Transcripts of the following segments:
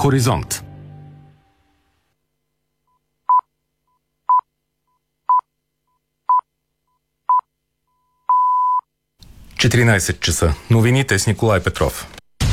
Хоризонт. – 14 часа. Новините с Николай Петров.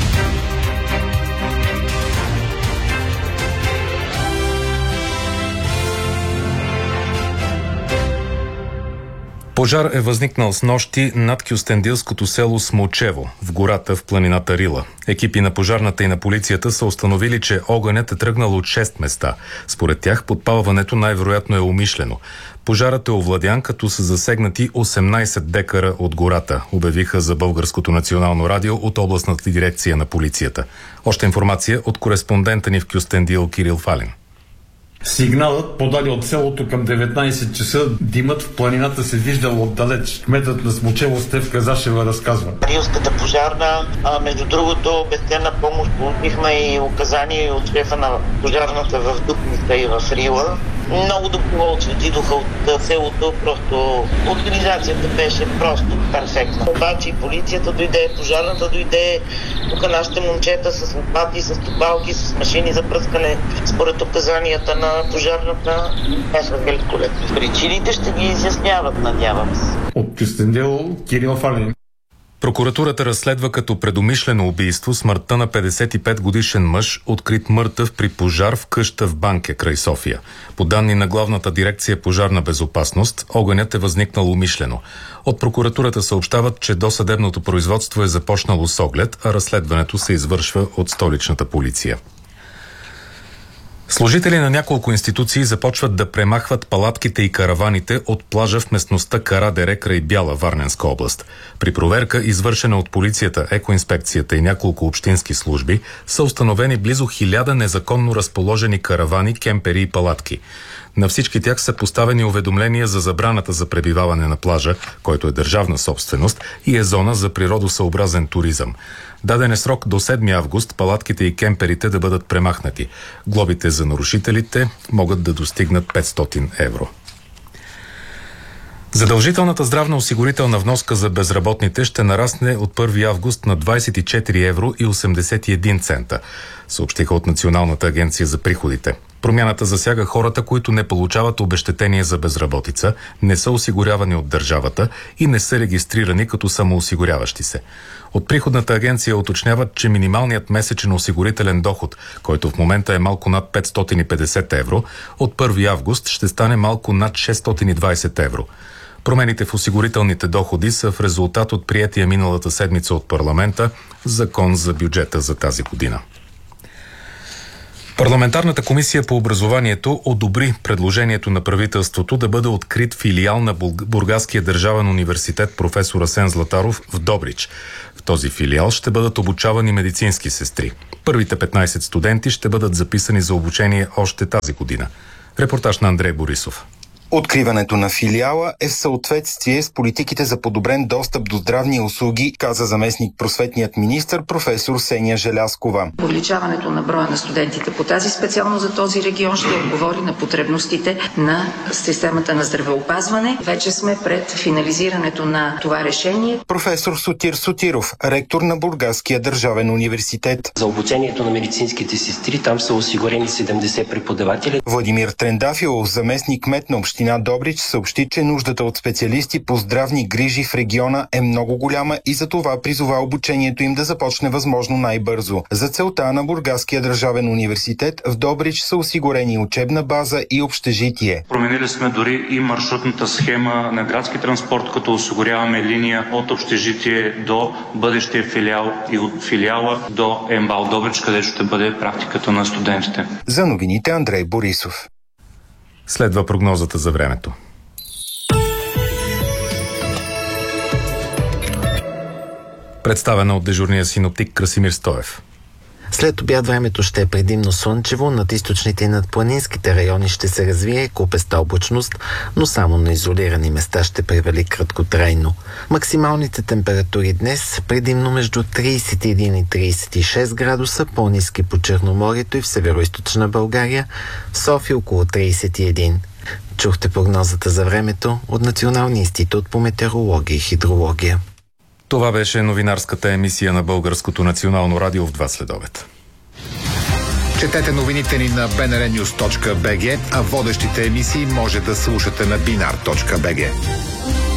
Пожар е възникнал снощи над кюстендилското село Смолчево, в гората в планината Рила. Екипи на пожарната и на полицията са установили, че огънят е тръгнал от 6 места. Според тях подпалването най-вероятно е умишлено. Пожарът е овладян, като са засегнати 18 декара от гората, обявиха за Българското национално радио от областната дирекция на полицията. Още информация от кореспондента ни в Кюстендил Кирил Фалин. Сигналът подаде от селото към 19 часа. Димът в планината се виждал отдалеч. Кметът на Смолчево Стефка Зашева разказва. Рилската пожарна, между другото, безценна помощ получихме и указания от шефа на пожарната в Дупница и в Рила. Много доброволци отидоха от селото, просто организацията беше просто перфектна. Обаче полицията дойде, пожарната дойде, тук нашите момчета с лопати, с топалки, с машини за пръскане, според указанията на пожарната, бяха великолепни. Причините ще ги изясняват, надявам се. От Кюстендил Кирил Фалин. Прокуратурата разследва като предумишлено убийство смъртта на 55-годишен мъж, открит мъртъв при пожар в къща в Банке край София. По данни на Главната дирекция пожарна безопасност, огънят е възникнал умишлено. От прокуратурата съобщават, че досъдебното производство е започнало с оглед, а разследването се извършва от столичната полиция. Служители на няколко институции започват да премахват палатките и караваните от плажа в местността Карадере край Бяла, Варненска област. При проверка, извършена от полицията, екоинспекцията и няколко общински служби, са установени близо 1000 незаконно разположени каравани, кемпери и палатки. На всички тях са поставени уведомления за забраната за пребиваване на плажа, който е държавна собственост и е зона за природосъобразен туризъм. Даден е срок до 7 август палатките и кемперите да бъдат премахнати. Глобите за нарушителите могат да достигнат 500 евро. Задължителната здравноосигурителна вноска за безработните ще нарасне от 1 август на 24 евро и 81 цента, съобщиха от Националната агенция за приходите. Промяната засяга хората, които не получават обезщетение за безработица, не са осигурявани от държавата и не са регистрирани като самоосигуряващи се. От приходната агенция уточняват, че минималният месечен осигурителен доход, който в момента е малко над 550 евро, от 1 август ще стане малко над 620 евро. Промените в осигурителните доходи са в резултат от приетия миналата седмица от парламента закон за бюджета за тази година. Парламентарната комисия по образованието одобри предложението на правителството да бъде открит филиал на Бургаския държавен университет професор Асен Златаров в Добрич. В този филиал ще бъдат обучавани медицински сестри. Първите 15 студенти ще бъдат записани за обучение още тази година. Репортаж на Андрей Борисов. Откриването на филиала е в съответствие с политиките за подобрен достъп до здравни услуги, каза заместник просветният министър професор Сения Желязкова. Увеличаването на броя на студентите по тази специално за този регион ще отговори на потребностите на системата на здравеопазване. Вече сме пред финализирането на това решение. Професор Сотир Сотиров, ректор на Бургаския държавен университет. За обучението на медицинските сестри там са осигурени 70 преподаватели. Владимир Трендафилов, заместник кмет на община Добрич, съобщи, че нуждата от специалисти по здравни грижи в региона е много голяма и за това призова обучението им да започне възможно най-бързо. За целта на Бургаския държавен университет в Добрич са осигурени учебна база и общежитие. Променили сме дори и маршрутната схема на градски транспорт, като осигуряваме линия от общежитие до бъдещия филиал и от филиала до МБАЛ Добрич, където ще бъде практиката на студентите. За новините Андрей Борисов. Следва прогнозата за времето. Представена от дежурния синоптик Красимир Стоев. След обяд времето ще е предимно слънчево, над източните и над планинските райони ще се развие купеста облачност, но само на изолирани места ще превали краткотрайно. Максималните температури днес предимно между 31 и 36 градуса, по-ниски по Черноморието и в североизточна България, в София около 31. Чухте прогнозата за времето от Националния институт по метеорология и хидрология. Това беше новинарската емисия на Българското национално радио в 2 следобед. Четете новините ни на bnrnews.bg, а водещите емисии може да слушате на binar.bg.